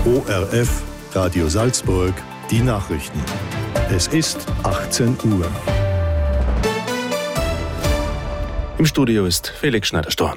ORF, Radio Salzburg, die Nachrichten. Es ist 18 Uhr. Im Studio ist Felix Schneider-Storm.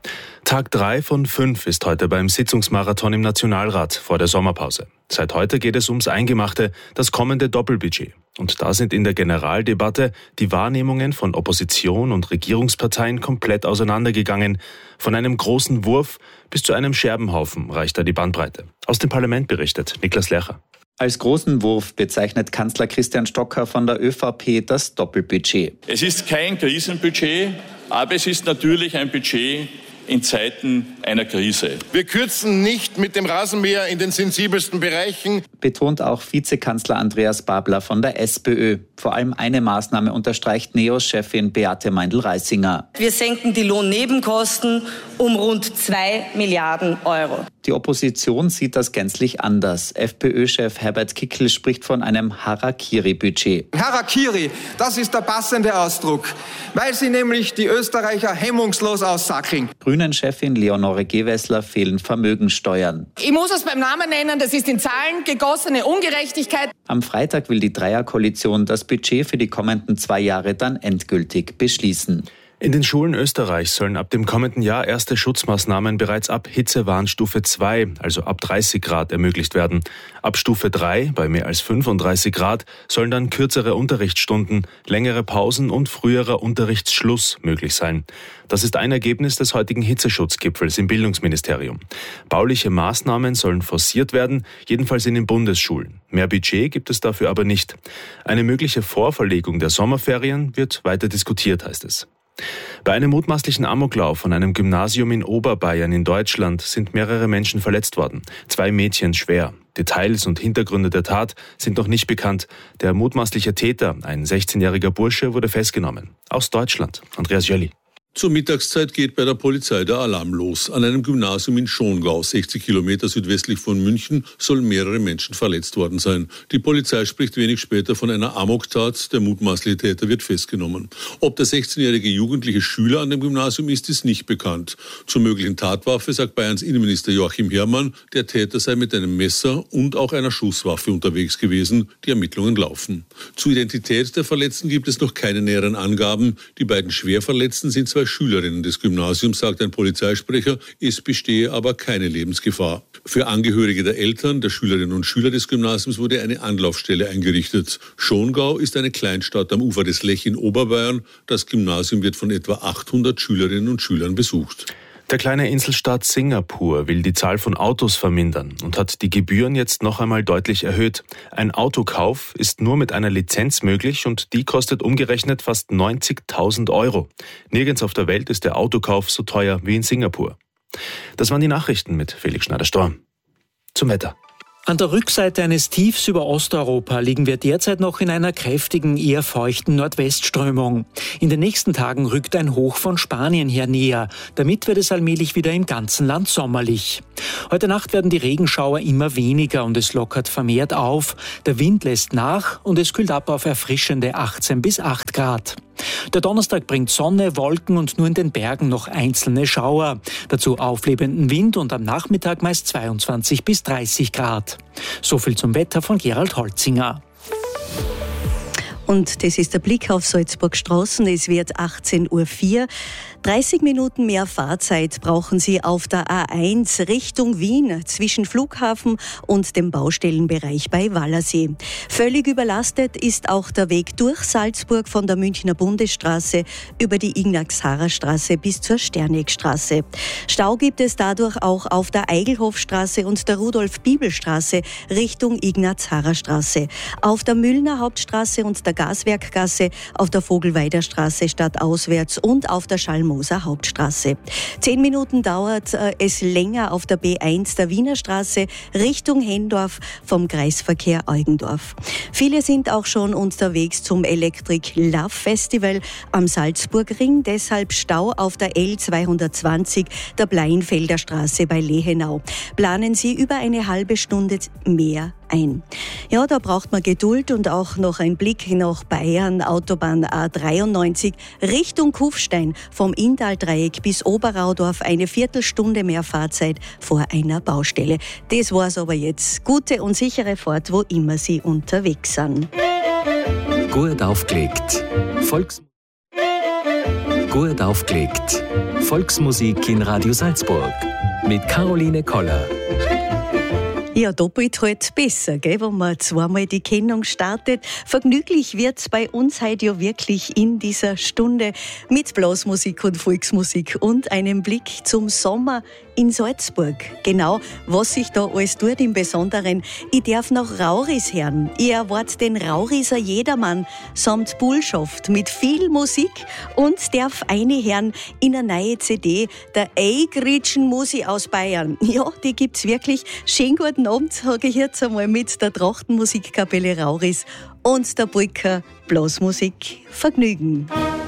Tag 3 von 5 ist heute beim Sitzungsmarathon im Nationalrat vor der Sommerpause. Seit heute geht es ums Eingemachte, das kommende Doppelbudget. Und da sind in der Generaldebatte die Wahrnehmungen von Opposition und Regierungsparteien komplett auseinandergegangen. Von einem großen Wurf bis zu einem Scherbenhaufen reicht da die Bandbreite. Aus dem Parlament berichtet Niklas Lercher. Als großen Wurf bezeichnet Kanzler Christian Stocker von der ÖVP das Doppelbudget. Es ist kein Krisenbudget, aber es ist natürlich ein Budget in Zeiten einer Krise. Wir kürzen nicht mit dem Rasenmäher in den sensibelsten Bereichen, betont auch Vizekanzler Andreas Babler von der SPÖ. Vor allem eine Maßnahme unterstreicht NEOS-Chefin Beate Meindl-Reisinger. Wir senken die Lohnnebenkosten um rund 2 Milliarden Euro. Die Opposition sieht das gänzlich anders. FPÖ-Chef Herbert Kickl spricht von einem Harakiri-Budget. Harakiri, das ist der passende Ausdruck, weil sie nämlich die Österreicher hemmungslos aussackeln. Grünen-Chefin Leonore Gewessler fehlen Vermögensteuern. Ich muss es beim Namen nennen, das ist in Zahlen gegossene Ungerechtigkeit. Am Freitag will die Dreierkoalition das Budget für die kommenden 2 Jahre dann endgültig beschließen. In den Schulen Österreichs sollen ab dem kommenden Jahr erste Schutzmaßnahmen bereits ab Hitzewarnstufe 2, also ab 30 Grad, ermöglicht werden. Ab Stufe 3, bei mehr als 35 Grad, sollen dann kürzere Unterrichtsstunden, längere Pausen und früherer Unterrichtsschluss möglich sein. Das ist ein Ergebnis des heutigen Hitzeschutzgipfels im Bildungsministerium. Bauliche Maßnahmen sollen forciert werden, jedenfalls in den Bundesschulen. Mehr Budget gibt es dafür aber nicht. Eine mögliche Vorverlegung der Sommerferien wird weiter diskutiert, heißt es. Bei einem mutmaßlichen Amoklauf von einem Gymnasium in Oberbayern in Deutschland sind mehrere Menschen verletzt worden. 2 Mädchen schwer. Details und Hintergründe der Tat sind noch nicht bekannt. Der mutmaßliche Täter, ein 16-jähriger Bursche, wurde festgenommen. Aus Deutschland, Andreas Jölli. Zur Mittagszeit geht bei der Polizei der Alarm los. An einem Gymnasium in Schongau, 60 Kilometer südwestlich von München, sollen mehrere Menschen verletzt worden sein. Die Polizei spricht wenig später von einer Amoktat. Der mutmaßliche Täter wird festgenommen. Ob der 16-jährige jugendliche Schüler an dem Gymnasium ist nicht bekannt. Zur möglichen Tatwaffe sagt Bayerns Innenminister Joachim Herrmann, der Täter sei mit einem Messer und auch einer Schusswaffe unterwegs gewesen. Die Ermittlungen laufen. Zur Identität der Verletzten gibt es noch keine näheren Angaben. Die beiden Schwerverletzten sind 2 Schülerinnen des Gymnasiums, sagt ein Polizeisprecher. Es bestehe aber keine Lebensgefahr. Für Angehörige der Eltern, der Schülerinnen und Schüler des Gymnasiums wurde eine Anlaufstelle eingerichtet. Schongau ist eine Kleinstadt am Ufer des Lech in Oberbayern. Das Gymnasium wird von etwa 800 Schülerinnen und Schülern besucht. Der kleine Inselstaat Singapur will die Zahl von Autos vermindern und hat die Gebühren jetzt noch einmal deutlich erhöht. Ein Autokauf ist nur mit einer Lizenz möglich und die kostet umgerechnet fast 90.000 Euro. Nirgends auf der Welt ist der Autokauf so teuer wie in Singapur. Das waren die Nachrichten mit Felix Schneider-Storm. Zum Wetter. An der Rückseite eines Tiefs über Osteuropa liegen wir derzeit noch in einer kräftigen, eher feuchten Nordwestströmung. In den nächsten Tagen rückt ein Hoch von Spanien her näher. Damit wird es allmählich wieder im ganzen Land sommerlich. Heute Nacht werden die Regenschauer immer weniger und es lockert vermehrt auf. Der Wind lässt nach und es kühlt ab auf erfrischende 18 bis 8 Grad. Der Donnerstag bringt Sonne, Wolken und nur in den Bergen noch einzelne Schauer. Dazu auflebenden Wind und am Nachmittag meist 22 bis 30 Grad. So viel zum Wetter von Gerald Holzinger. Und das ist der Blick auf Salzburg-Straßen. Es wird 18:04 Uhr. 30 Minuten mehr Fahrzeit brauchen Sie auf der A1 Richtung Wien zwischen Flughafen und dem Baustellenbereich bei Wallersee. Völlig überlastet ist auch der Weg durch Salzburg von der Münchner Bundesstraße über die Ignaz-Harrer-Straße bis zur Sternegstraße. Stau gibt es dadurch auch auf der Eigelhofstraße und der Rudolf-Bibel-Straße Richtung Ignaz-Harrer-Straße. Auf der Müllner Hauptstraße und der Gaswerkgasse, auf der Vogelweider Straße stadtauswärts und auf der Schallmoser Hauptstraße. 10 Minuten dauert es länger auf der B1 der Wiener Straße Richtung Hendorf vom Kreisverkehr Eugendorf. Viele sind auch schon unterwegs zum Electric Love Festival am Salzburgring, deshalb Stau auf der L220 der Bleinfelder Straße bei Lehenau. Planen Sie über eine halbe Stunde mehr ein. Ja, da braucht man Geduld und auch noch ein Blick nach Bayern, Autobahn A93 Richtung Kufstein, vom Inndal-Dreieck bis Oberraudorf eine Viertelstunde mehr Fahrzeit vor einer Baustelle. Das war's aber jetzt. Gute und sichere Fahrt, wo immer Sie unterwegs sind. Gut aufgelegt. Gut aufgelegt. Volksmusik in Radio Salzburg. Mit Caroline Koller. Ja, doppelt halt besser, gell, wenn man zweimal die Kennung startet. Vergnüglich wird's bei uns heute ja wirklich in dieser Stunde mit Blasmusik und Volksmusik und einem Blick zum Sommer in Salzburg. Genau, was sich da alles tut im Besonderen. Ich darf noch Rauris hören. Ich erwarte den Rauriser Jedermann samt Bullschaft mit viel Musik und darf eine hören in eine neue CD, der Eigritschen Musi aus Bayern. Ja, die gibt's wirklich. Schönen guten Abend, sage ich jetzt einmal mit der Trachtenmusikkapelle Rauris und der Brücker Blasmusik Vergnügen.